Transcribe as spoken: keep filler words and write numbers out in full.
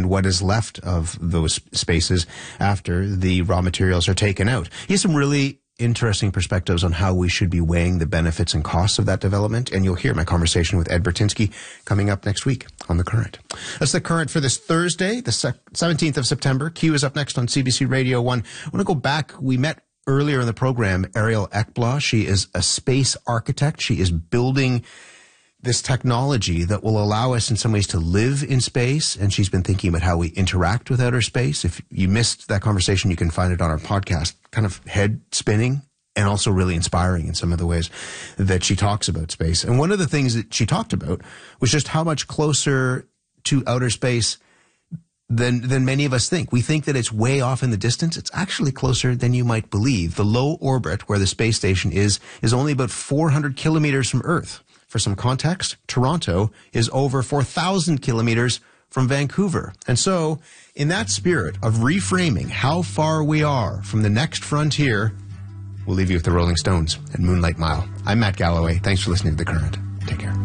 and what is left of those spaces after the raw materials are taken out. He has some really interesting perspectives on how we should be weighing the benefits and costs of that development, and you'll hear my conversation with Ed Bertinsky coming up next week on The Current. That's The Current for this Thursday, the seventeenth of September. Q is up next on C B C Radio one. I want to go back. We met earlier in the program Ariel Ekblad. She is a space architect. She is building this technology that will allow us in some ways to live in space, and she's been thinking about how we interact with outer space. If you missed that conversation, you can find it on our podcast. Kind of head spinning and also really inspiring in some of the ways that she talks about space. And one of the things that she talked about was just how much closer to outer space than than many of us think. We think that it's way off in the distance. It's actually closer than you might believe. The low orbit where the space station is is only about four hundred kilometers from Earth. For some context, Toronto is over four thousand kilometers from Vancouver. And so, in that spirit of reframing how far we are from the next frontier, we'll leave you with the Rolling Stones and Moonlight Mile. I'm Matt Galloway. Thanks for listening to The Current. Take care.